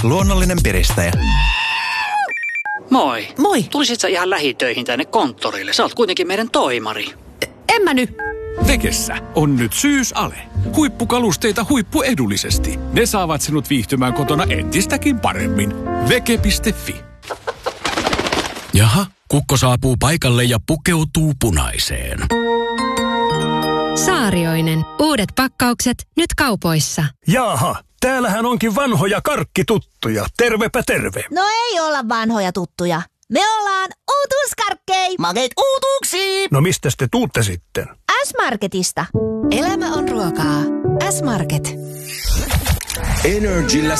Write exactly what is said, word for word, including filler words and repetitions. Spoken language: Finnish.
luonnollinen piristäjä. Moi. Moi. Tulisit sä ihan lähitöihin tänne konttorille? Sä oot kuitenkin meidän toimari. En mä nyt. Vekessä on nyt syysale. Huippukalusteita huippuedullisesti. Ne saavat sinut viihtymään kotona entistäkin paremmin. Veke piste fi. Jaha, kukko saapuu paikalle ja pukeutuu punaiseen. Saarioinen. Uudet pakkaukset nyt kaupoissa. Jaaha, täällähän onkin vanhoja karkkituttuja. Tervepä terve. No ei olla vanhoja tuttuja. Me ollaan uutuuskarkkei. Makeet uutuuksia. No mistäs te tuutte sitten? S-Marketista. Elämä on ruokaa. S-Market. Energillä